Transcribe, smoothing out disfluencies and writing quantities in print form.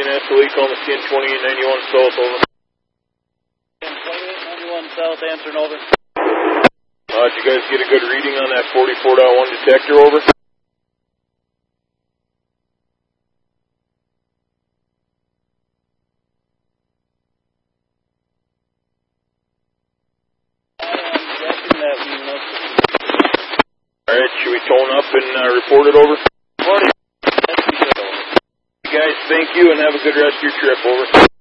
SLE, call me 10-20-91 South, over. 10-20-91 South, answering over. Did you guys get a good reading on that 44.1 detector, over? Alright, should we tone up and report it, over? Morning. You guys, thank you and have a good rest of your trip, over.